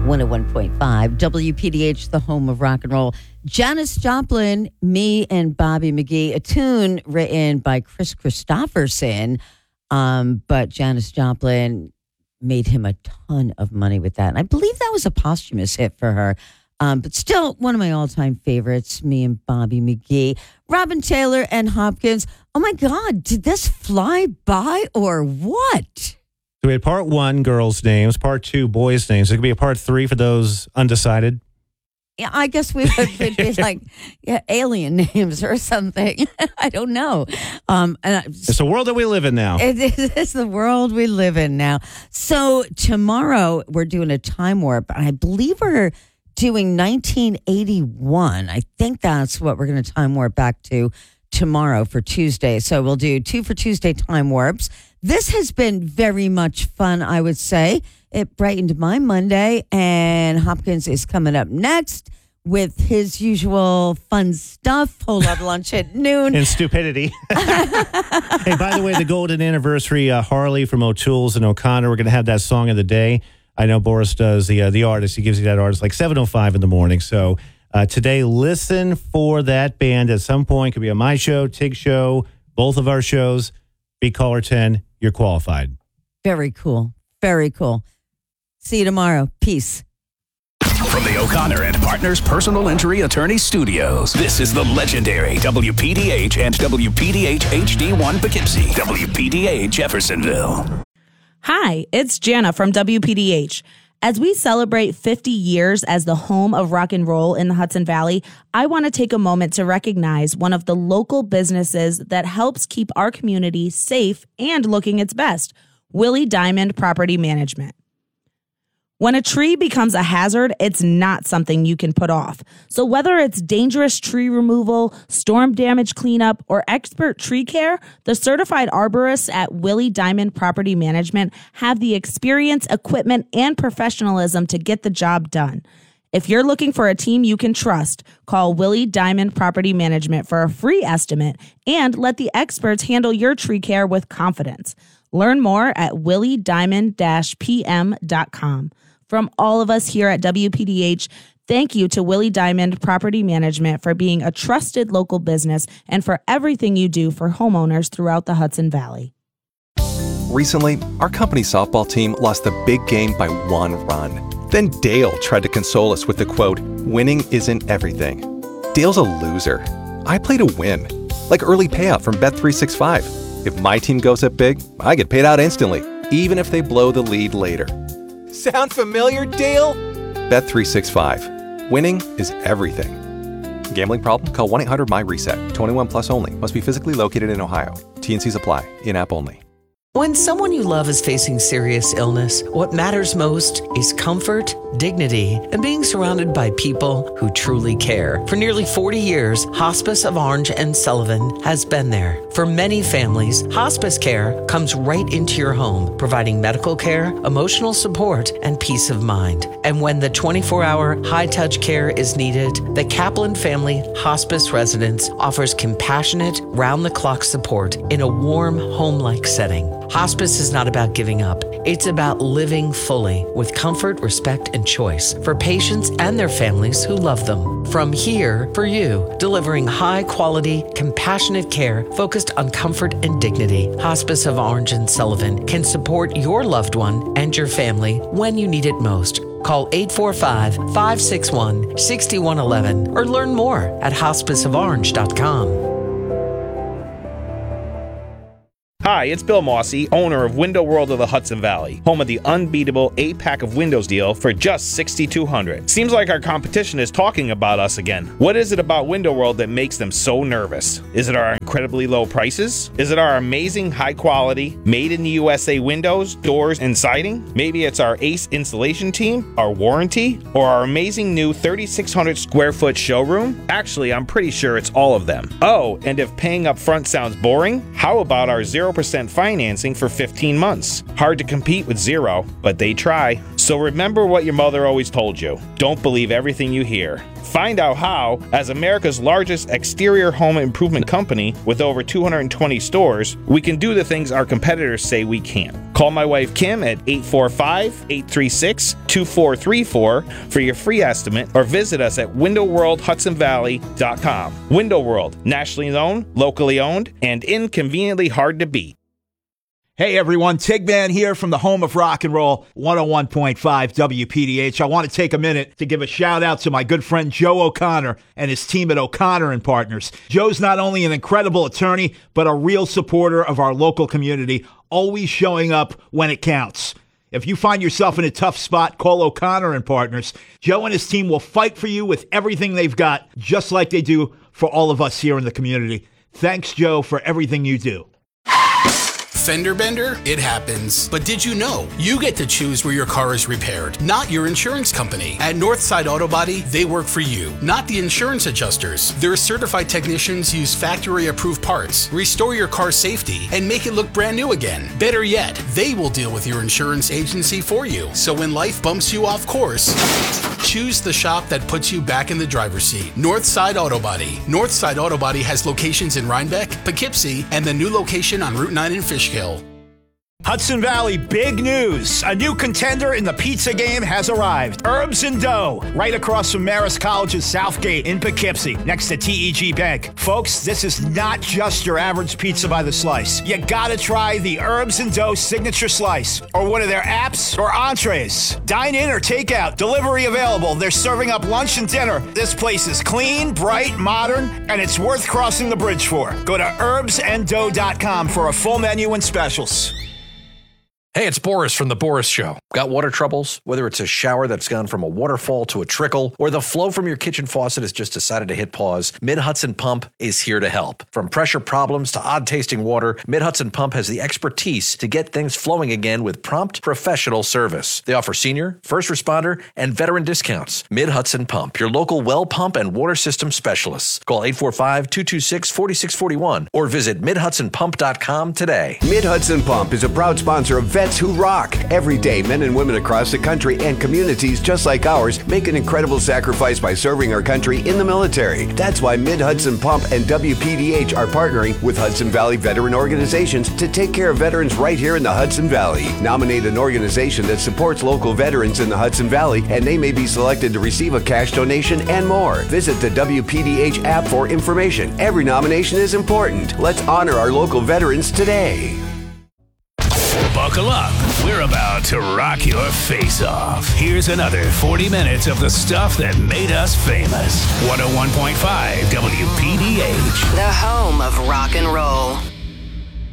101.5 WPDH, the home of rock and roll. Janis Joplin, Me and Bobby McGee, a tune written by Chris Christopherson. But Janis Joplin made him a ton of money with that. And I believe that was a posthumous hit for her. But still one of my all-time favorites, Me and Bobby McGee. Robin Taylor and Hopkins. Oh, my God, did this fly by or what? So we had part 1, girls' names, part 2, boys' names. It could be a part 3 for those undecided. Yeah, I guess we would be like alien names or something. I don't know. It's the world that we live in now. It's the world we live in now. So tomorrow we're doing a time warp. I believe we're doing 1981. I think that's what we're going to time warp back to tomorrow for Tuesday. So we'll do 2 for Tuesday time warps. This has been very much fun, I would say. It brightened my Monday, and Hopkins is coming up next with his usual fun stuff. Whole lot of lunch at noon. And stupidity. Hey, by the way, the golden anniversary, Harley from O'Toole's and O'Connor, we're going to have that song of the day. I know Boris does the artist. He gives you that artist like 7:05 in the morning. So today, listen for that band at some point. Could be on my show, Tig's show, both of our shows. Be caller 10. You're qualified. Very cool. Very cool. See you tomorrow. Peace. From the O'Connor and Partners Personal Injury Attorney Studios, this is the legendary WPDH and WPDH HD1 Poughkeepsie, WPDH Jeffersonville. Hi, it's Jana from WPDH. As we celebrate 50 years as the home of rock and roll in the Hudson Valley, I want to take a moment to recognize one of the local businesses that helps keep our community safe and looking its best, Willie Diamond Property Management. When a tree becomes a hazard, it's not something you can put off. So whether it's dangerous tree removal, storm damage cleanup, or expert tree care, the certified arborists at Willie Diamond Property Management have the experience, equipment, and professionalism to get the job done. If you're looking for a team you can trust, call Willie Diamond Property Management for a free estimate and let the experts handle your tree care with confidence. Learn more at williediamond-pm.com. From all of us here at WPDH, thank you to Willie Diamond Property Management for being a trusted local business and for everything you do for homeowners throughout the Hudson Valley. Recently, our company softball team lost the big game by 1 run. Then Dale tried to console us with the quote, "Winning isn't everything." Dale's a loser. I play to win, like early payout from Bet365. If my team goes up big, I get paid out instantly, even if they blow the lead later. Sound familiar, Dale? Bet365. Winning is everything. Gambling problem? Call 1-800-MY-RESET. 21 plus only. Must be physically located in Ohio. T&Cs apply. In-app only. When someone you love is facing serious illness, what matters most is comfort, dignity, and being surrounded by people who truly care. For nearly 40 years, Hospice of Orange and Sullivan has been there. For many families, hospice care comes right into your home, providing medical care, emotional support, and peace of mind. And when the 24-hour high-touch care is needed, the Kaplan Family Hospice Residence offers compassionate, round-the-clock support in a warm, home-like setting. Hospice is not about giving up. It's about living fully with comfort, respect, and choice for patients and their families who love them. From here for you, delivering high-quality, compassionate care focused on comfort and dignity. Hospice of Orange and Sullivan can support your loved one and your family when you need it most. Call 845-561-6111 or learn more at hospiceoforange.com. Hi, it's Bill Mossy, owner of Window World of the Hudson Valley, home of the unbeatable 8-pack of windows deal for just $6,200. Seems like our competition is talking about us again. What is it about Window World that makes them so nervous? Is it our incredibly low prices? Is it our amazing high quality, made in the USA windows, doors, and siding? Maybe it's our ace installation team, our warranty, or our amazing new 3,600 square foot showroom? Actually, I'm pretty sure it's all of them. Oh, and if paying up front sounds boring, how about our 0% financing for 15 months? Hard to compete with zero, but they try. So remember what your mother always told you. Don't believe everything you hear. Find out how, as America's largest exterior home improvement company with over 220 stores, we can do the things our competitors say we can't. Call my wife Kim at 845-836-2434 for your free estimate or visit us at windowworldhudsonvalley.com. Window World, nationally owned, locally owned, and inconveniently hard to beat. Hey everyone, Tigman here from the home of rock and roll, 101.5 WPDH. I want to take a minute to give a shout out to my good friend Joe O'Connor and his team at O'Connor and Partners. Joe's not only an incredible attorney, but a real supporter of our local community, always showing up when it counts. If you find yourself in a tough spot, call O'Connor and Partners. Joe and his team will fight for you with everything they've got, just like they do for all of us here in the community. Thanks, Joe, for everything you do. Fender bender? It happens. But did you know you get to choose where your car is repaired, not your insurance company? At Northside Auto Body, they work for you, not the insurance adjusters. Their certified technicians use factory-approved parts, restore your car's safety, and make it look brand new again. Better yet, they will deal with your insurance agency for you. So when life bumps you off course, choose the shop that puts you back in the driver's seat. Northside Auto Body. Northside Auto Body has locations in Rhinebeck, Poughkeepsie, and the new location on Route 9 in Fishkill. Hudson Valley, big news. A new contender in the pizza game has arrived. Herbs and Dough, right across from Marist College's South Gate in Poughkeepsie, next to TEG Bank. Folks, this is not just your average pizza by the slice. You gotta try the Herbs and Dough signature slice, or one of their apps or entrees. Dine in or take out, delivery available. They're serving up lunch and dinner. This place is clean, bright, modern, and it's worth crossing the bridge for. Go to herbsanddough.com for a full menu and specials. Hey, it's Boris from The Boris Show. Got water troubles? Whether it's a shower that's gone from a waterfall to a trickle, or the flow from your kitchen faucet has just decided to hit pause, Mid-Hudson Pump is here to help. From pressure problems to odd-tasting water, Mid-Hudson Pump has the expertise to get things flowing again with prompt, professional service. They offer senior, first responder, and veteran discounts. Mid-Hudson Pump, your local well pump and water system specialists. Call 845-226-4641 or visit midhudsonpump.com today. Mid-Hudson Pump is a proud sponsor of Vets Who Rock. Every day, men and women across the country and communities just like ours make an incredible sacrifice by serving our country in the military. That's why Mid-Hudson Pump and WPDH are partnering with Hudson Valley veteran organizations to take care of veterans right here in the Hudson Valley. Nominate an organization that supports local veterans in the Hudson Valley, and they may be selected to receive a cash donation and more. Visit the WPDH app for information. Every nomination is important. Let's honor our local veterans today. Buckle up. We're about to rock your face off. Here's another 40 minutes of the stuff that made us famous. 101.5 WPDH. The home of rock and roll.